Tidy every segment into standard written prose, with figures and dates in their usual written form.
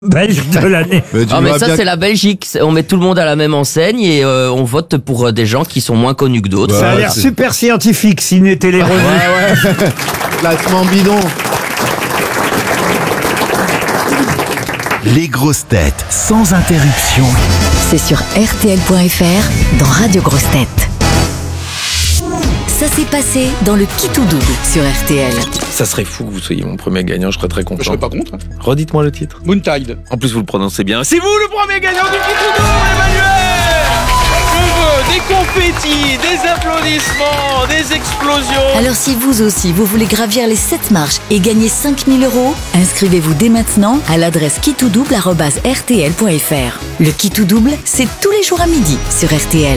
Belge de l'année. Ah mais ça c'est la Belgique, on met tout le monde à la même enseigne et on vote pour des gens qui sont moins connus que d'autres. Ça a l'air super scientifique, Ciné Télé Revue. Ouais. Placement bidon. Les grosses têtes sans interruption. C'est sur RTL.fr dans Radio Grosses Têtes. Ça s'est passé dans le Qui tout double sur RTL. Ça serait fou que vous soyez mon premier gagnant, je serais très content. Je serais pas contre. Redites-moi le titre. Moontide. En plus, vous le prononcez bien. C'est vous le premier gagnant du Qui tout double, Emmanuel. Je veux des confettis, des applaudissements, des explosions. Alors si vous aussi, vous voulez gravir les 7 marches et gagner 5 000 €, inscrivez-vous dès maintenant à l'adresse quitoudouble@rtl.fr. Le Qui tout double, c'est tous les jours à midi sur RTL.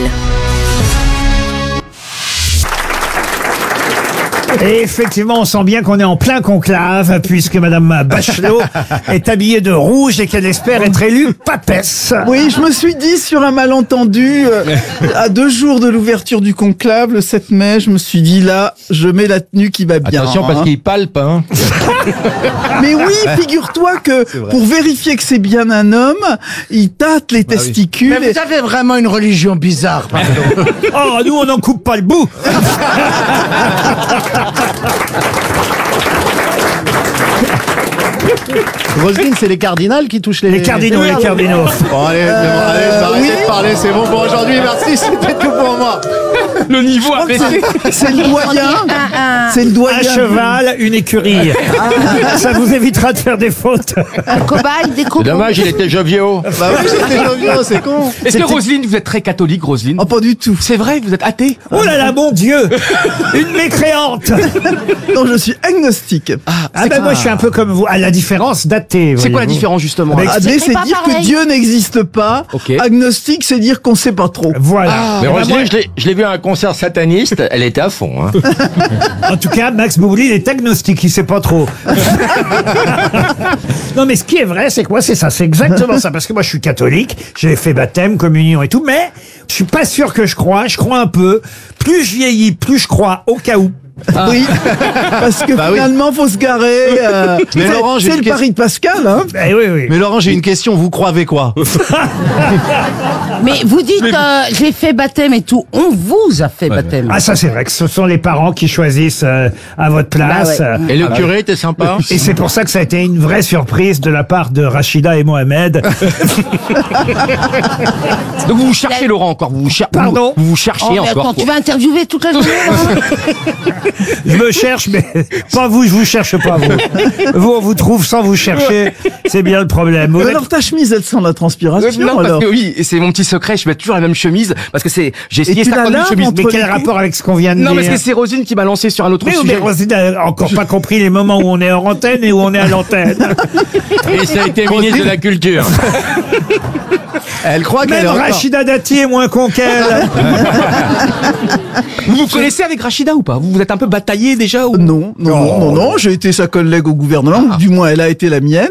Et effectivement, on sent bien qu'on est en plein conclave, puisque Madame Bachelot est habillée de rouge et qu'elle espère être élue papesse. Oui, je me suis dit sur un malentendu, à 2 jours de l'ouverture du conclave, le 7 mai, je me suis dit là, je mets la tenue qui va bien. Attention parce qu'il palpe, hein. Mais oui, figure-toi que pour vérifier que c'est bien un homme, il tâte les testicules. Mais vous avez vraiment une religion bizarre, pardon. Oh, nous on n'en coupe pas le bout. Roselyne, c'est les cardinals qui touchent Les cardinaux. Bon, allez, arrêtez de parler, c'est bon pour aujourd'hui, merci, c'était tout pour moi. Le niveau a baissé. C'est le doyen. C'est le doyen. Un cheval, une écurie. Ça vous évitera de faire des fautes. Un cobaye, des cobayes. Dommage, il était jovial. Bah oui, j'étais jovial, c'est con. Est-ce que Roselyne, vous êtes très catholique, Roselyne? Oh, pas du tout. C'est vrai, vous êtes athée? Oh là là, mon Dieu. Une mécréante. Non, je suis agnostique. Ah ben moi je suis un peu comme vous, à la différence d'athée. C'est quoi la voyez-vous. différence justement? Mais Athée, c'est pas dire pareil. que Dieu n'existe pas. Ok. Agnostique, c'est dire qu'on sait pas trop. Voilà. Mais Eh ben, Roselyne, je l'ai vu à un concert sataniste, elle était à fond, hein. En tout cas, Max Boublil est agnostique, il sait pas trop. Non mais ce qui est vrai, c'est que moi c'est ça, c'est exactement ça. Parce que moi je suis catholique, j'ai fait baptême, communion et tout, mais je suis pas sûr que je crois un peu. Plus je vieillis, plus je crois, au cas où. Oui, parce que finalement, faut se garer. Mais Laurent, j'ai c'est une le pari de Pascal, hein. Eh oui. Mais Laurent, j'ai une question, vous croyez quoi? Mais vous dites, j'ai fait baptême et tout. On vous a fait baptême. Ah ça c'est vrai que ce sont les parents qui choisissent à votre place. Bah Et le curé était sympa? Et c'est pour ça que ça a été une vraie surprise de la part de Rachida et Mohamed. Donc vous cherchez Laurent encore, vous Pardon? vous cherchez Mais encore. attends, tu vas interviewer toute la journée, là. Je me cherche, mais pas vous, je vous cherche pas vous. Vous, on vous trouve sans vous chercher, c'est bien le problème. Vous Mais êtes- alors ta chemise, elle sent la transpiration, Non, parce alors. que oui, c'est mon petit secret, je mets toujours la même chemise, parce que j'ai essayé tu la 50 laves chemises. entre Mais quel les rapport avec ce qu'on vient de Non, dire? parce que c'est Roselyne qui m'a lancé sur un autre Mais sujet. Roselyne n'a encore pas compris les moments où on est en antenne et où on est à l'antenne. Et ça a été ministre de la Culture. Elle croit qu'elle Même est encore... Rachida Dati est moins con qu'elle. Vous vous connaissez avec Rachida ou pas? Vous êtes un peu bataillé déjà ou... Non, j'ai été sa collègue au gouvernement, ou du moins elle a été la mienne.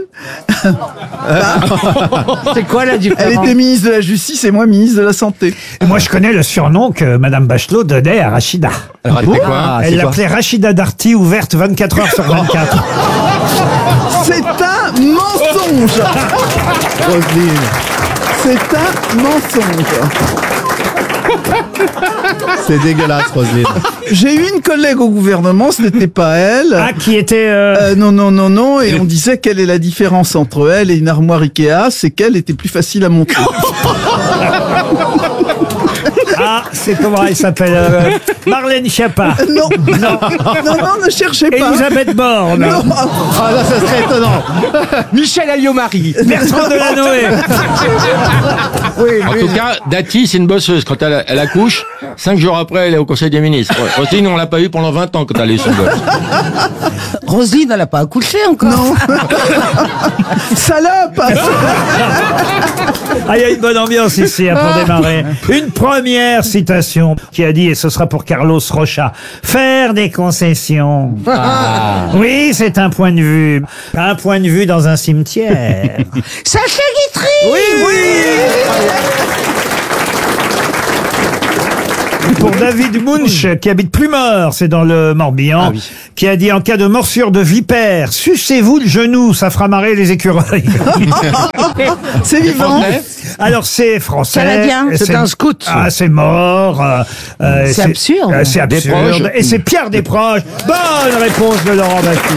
C'est quoi la Elle différence? était ministre de la Justice et moi ministre de la Santé. Et moi, je connais le surnom que Madame Bachelot donnait à Rachida. Alors elle fait quoi? Elle l'appelait Rachida Darty, ouverte 24 heures sur 24. C'est un mensonge. Roselyne, c'est un mensonge. C'est dégueulasse, Roselyne. J'ai eu une collègue au gouvernement, ce n'était pas elle. Ah, qui était... Non, et on disait quelle est la différence entre elle et une armoire Ikea, c'est qu'elle était plus facile à monter. Ah, c'est comment elle s'appelle Marlène Schiappa. Non, ne cherchez pas. Elisabeth Borne. Non. Ah là, ça serait étonnant. Michel Alliot-Marie. Bertrand Delanoë. En tout cas, Dati, c'est une bosseuse. Quand elle accouche, 5 jours après, elle est au Conseil des ministres. Roselyne, on l'a pas eu pendant 20 ans quand elle est son gosse. Roselyne, elle n'a pas accouché encore. Non. Salope. Ah, il y a une bonne ambiance ici hein, pour démarrer. Une première citation qui a dit, et ce sera pour Carlos Rocha, faire des concessions. Oui, c'est un point de vue. Un point de vue dans un cimetière. Sacha Guitry. Oui. Pour David Munch, qui habite Plumeur, c'est dans le Morbihan, qui a dit en cas de morsure de vipère, sucez-vous le genou, ça fera marrer les écureuils. C'est vivant. Alors c'est français. Canadien. C'est un scout. Ah, c'est mort. C'est absurde. C'est absurde. Desproges. Et c'est Pierre Desproges. Bonne réponse de Laurent Baffie.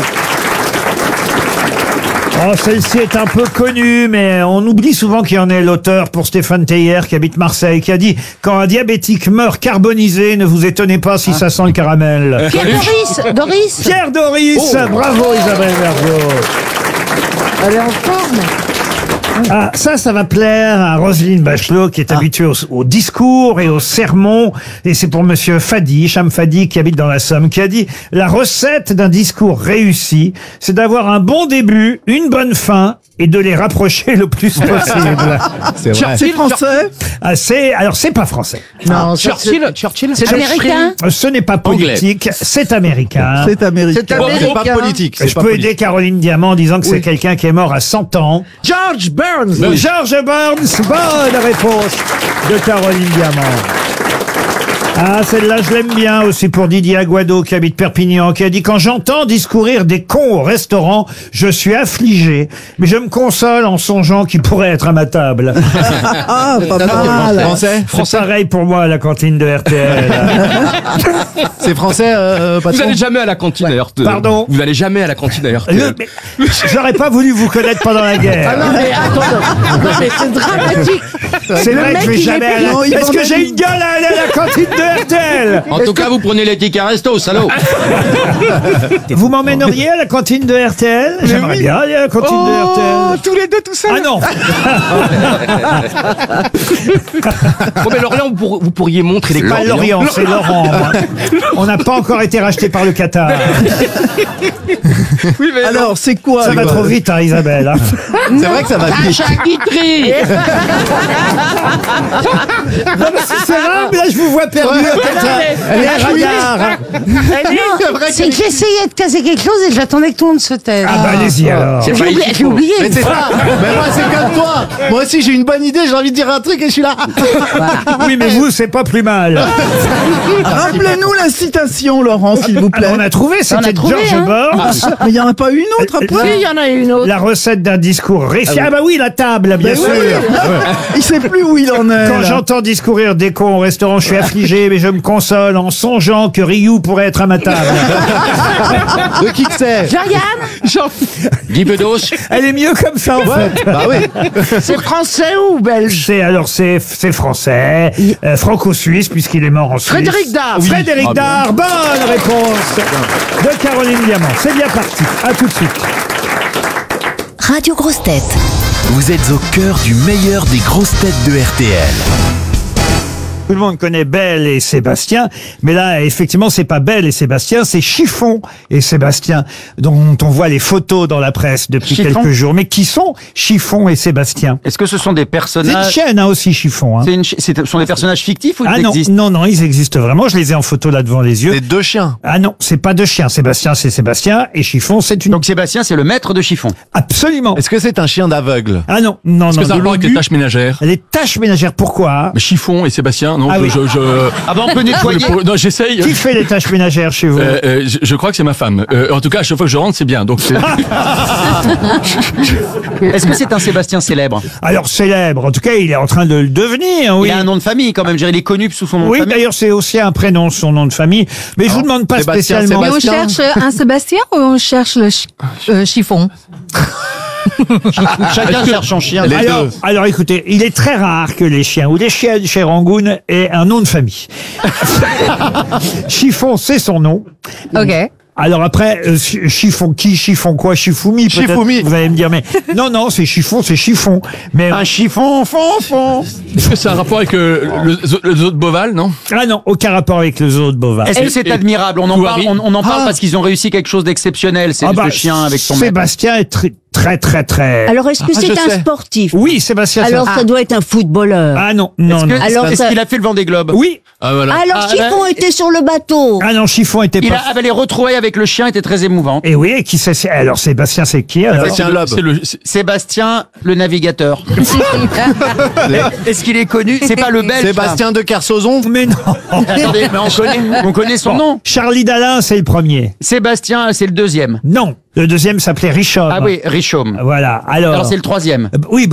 Oh, celle-ci est un peu connue, mais on oublie souvent qu'il y en est l'auteur pour Stéphane Teyer, qui habite Marseille, qui a dit « Quand un diabétique meurt carbonisé, ne vous étonnez pas si ça sent le caramel. » Pierre Doris. Pierre Doris, bravo Isabelle Bergot. Elle est en forme. Ah, ça va plaire à Roselyne Bachelot, qui est habituée au discours et au sermon. Et c'est pour monsieur Fadi, Cham Fadi, qui habite dans la Somme, qui a dit « La recette d'un discours réussi, c'est d'avoir un bon début, une bonne fin, et de les rapprocher le plus possible. » C'est français. Alors, c'est pas français. Non, Churchill. c'est américain. Ce n'est pas politique, c'est américain. C'est américain. C'est pas politique. Je peux aider Caroline Diamant en disant que c'est quelqu'un qui est mort à 100 ans. George Burns. George Burns, bonne réponse de Caroline Diamant. Ah, celle-là, je l'aime bien aussi pour Didier Aguado, qui habite Perpignan, qui a dit « Quand j'entends discourir des cons au restaurant, je suis affligé, mais je me console en songeant qu'ils pourraient être à ma table. » Ah, pas mal. Français. C'est pareil pour moi à la cantine de RTL. C'est français, Vous patron. n'allez jamais à la cantine d'ailleurs. Pardon. Vous n'allez jamais à la cantine d'ailleurs. Mais j'aurais pas voulu vous connaître pendant la guerre. Ah non, mais attends, non, mais c'est dramatique. C'est vrai que je vais mec, il jamais est à la... Non, il Est-ce que vendait j'ai une gueule à aller à la cantine de RTL? En tout cas, vous prenez les tickets resto, salaud. Vous m'emmèneriez à la cantine de RTL? J'aimerais bien aller à la cantine de RTL. tous les deux tout seuls. Ah non. Bon, mais Lorient, vous pourriez montrer les Pas Lorient, c'est Laurent. moi. On n'a pas encore été racheté par le Qatar. Oui, mais Alors, c'est quoi Ça va trop vite, hein, Isabelle. hein. C'est vrai que ça va vite. Guitry. Non, mais c'est vrai, mais là, je vous vois perdu. Les radars. C'est que j'essayais de casser quelque chose et j'attendais que tout le monde se taise. Ah bah allez-y alors. J'ai oublié. Mais c'est ça. Mais moi, c'est comme toi. Moi aussi, j'ai une bonne idée. J'ai envie de dire un truc et je suis là. Oui, mais vous, c'est pas plus mal. Rappelez-nous la citation, Laurent, s'il vous plaît. On a trouvé, c'était trouvé, George hein. Burns. Mais il n'y en a pas une autre après. Il y en a une autre. La recette d'un discours réussi. Ah bah oui, la table, bien Oui, sûr. oui. Il sait plus où il en est. Quand là. j'entends discourir des cons au restaurant, je suis affligé, mais je me console en songeant que Ryu pourrait être à ma table. De qui que c'est? Jean-Yann, Guy Bedos. Elle est mieux comme ça, en fait. Bah oui. c'est français ou belge? C'est français, franco-suisse, puisqu'il est mort en Suisse. Frédéric Dard. Frédéric Dard, bonne réponse de Caroline Diamant. C'est bien parti. À tout de suite. Radio Grosse Tête. Vous êtes au cœur du meilleur des grosses têtes de RTL. Tout le monde connaît Belle et Sébastien, mais là, effectivement, c'est pas Belle et Sébastien, c'est Chiffon et Sébastien, dont on voit les photos dans la presse depuis Chiffon quelques jours. Mais qui sont Chiffon et Sébastien? Est-ce que ce sont des C'est une personnages... chienne, hein, aussi, Chiffon. Hein. Ce sont des personnages fictifs ou Ah ils non, existent? non, ils existent vraiment. Je les ai en photo là devant les yeux. C'est deux chiens. Ah non, c'est pas deux chiens. Sébastien, c'est Sébastien, et Chiffon, c'est une... Donc Sébastien, c'est le maître de Chiffon. Absolument. Est-ce que c'est un chien d'aveugle? Ah non, non, Est-ce non. que ça a de rapport avec les l'obus. tâches ménagères? Les tâches ménagères, pourquoi? Mais Chiffon et Sébastien, non, Ah oui. Ah bah on peut nettoyer. Non, j'essaye. Qui fait les tâches ménagères chez vous? Je crois que c'est ma femme. En tout cas, à chaque fois que je rentre, c'est bien. Donc c'est... Est-ce que c'est un Sébastien célèbre? Alors célèbre, en tout cas, il est en train de le devenir, oui. Il a un nom de famille quand même, je dirais, il est connu sous son nom de Oui, famille. d'ailleurs, c'est aussi un prénom, son nom de famille. Mais je vous demande pas Sébastien, spécialement. Mais on Sébastien. cherche un Sébastien ou on cherche le chiffon? Chacun cherche son chien. Alors, écoutez, il est très rare que les chiens ou les chiens chez Rangoon aient un nom de famille. Chiffon, c'est son nom. Ok. Alors après, chiffon qui, chiffon quoi, chifoumi peut-être. Chifoumi. Vous allez me dire, mais non, c'est chiffon, c'est chiffon. Mais Un chiffon, fond. Est-ce que c'est un rapport avec le zoo de Beauval, non? ah non, aucun rapport avec le zoo de Beauval. Est-ce que c'est admirable? On en parle, on en parle parce qu'ils ont réussi quelque chose d'exceptionnel. C'est Ah bah, ce chien avec son maître. Sébastien est très Très, très, très... Alors, est-ce que je c'est un sais. sportif? Oui, Sébastien Alors, Saint. ça doit être un footballeur. Ah non, non, non. Alors, Est-ce ça- qu'il a fait le Vendée Globe? Oui. Ah, voilà. Alors, Chiffon était sur le bateau. Ah non, Chiffon était Il pas... a les retrouvailles avec le chien étaient très émouvantes. Et oui, et qui c'est... Alors, Sébastien, c'est qui alors Sébastien Loeb. Sébastien, le navigateur. Est-ce qu'il est connu? C'est pas le Belge. Sébastien de Kersozon. Mais non. ça. Attendez, mais on connaît son nom. Charlie Dalin, c'est le premier. Sébastien, c'est le deuxième. Non. Le deuxième s'appelait Richomme. Ah oui, Richomme. Voilà. Alors c'est le troisième. Oui,